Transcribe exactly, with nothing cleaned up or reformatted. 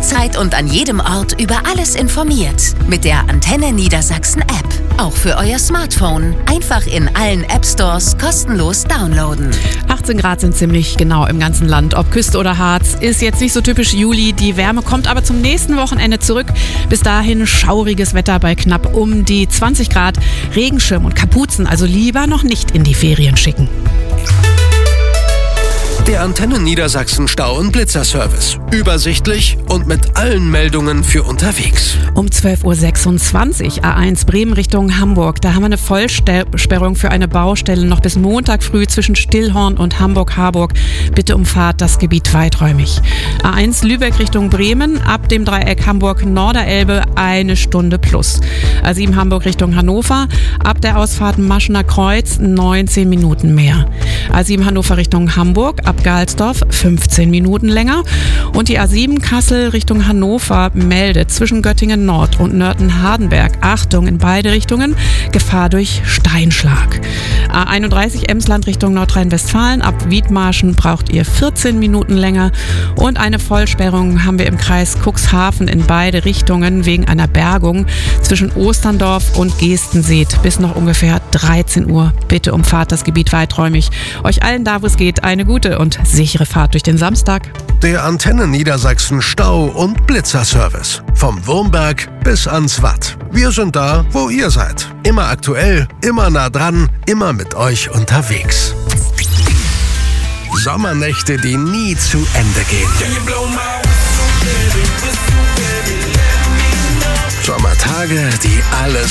jederzeit und an jedem Ort über alles informiert. Mit der Antenne Niedersachsen App. Auch für euer Smartphone. Einfach in allen App Stores kostenlos downloaden. achtzehn Grad sind ziemlich genau im ganzen Land. Ob Küste oder Harz, ist jetzt nicht so typisch Juli. Die Wärme kommt aber zum nächsten Wochenende zurück. Bis dahin schauriges Wetter bei knapp um die zwanzig Grad. Regenschirm und Kapuzen also lieber noch nicht in die Ferien schicken. Der Antenne Niedersachsen Stau- und Blitzerservice. Übersichtlich und mit allen Meldungen für unterwegs. Um zwölf Uhr sechsundzwanzig, A eins Bremen Richtung Hamburg. Da haben wir eine Vollsperrung für eine Baustelle noch bis Montag früh zwischen Stillhorn und Hamburg-Harburg. Bitte umfahrt das Gebiet weiträumig. A eins Lübeck Richtung Bremen, ab dem Dreieck Hamburg-Norderelbe eine Stunde plus. A sieben Hamburg Richtung Hannover, ab der Ausfahrt Maschener Kreuz neunzehn Minuten mehr. A sieben Hannover Richtung Hamburg, ab Galsdorf fünfzehn Minuten länger. Und die A sieben Kassel Richtung Hannover meldet zwischen Göttingen Nord und Nörten-Hardenberg, Achtung in beide Richtungen, Gefahr durch Steinschlag. A einunddreißig Emsland Richtung Nordrhein-Westfalen, ab Wiedmarschen braucht ihr vierzehn Minuten länger. Und eine Vollsperrung haben wir im Kreis Cuxhaven in beide Richtungen wegen einer Bergung zwischen Osterndorf und Gestenseet bis noch ungefähr dreizehn Uhr. Bitte umfahrt das Gebiet weiträumig. Euch allen da, wo es geht, eine gute und sichere Fahrt durch den Samstag. Der Antenne Niedersachsen Stau- und Blitzerservice. Vom Wurmberg bis ans Watt. Wir sind da, wo ihr seid. Immer aktuell, immer nah dran, immer mit euch unterwegs. Sommernächte, die nie zu Ende gehen. Sommertage, die alles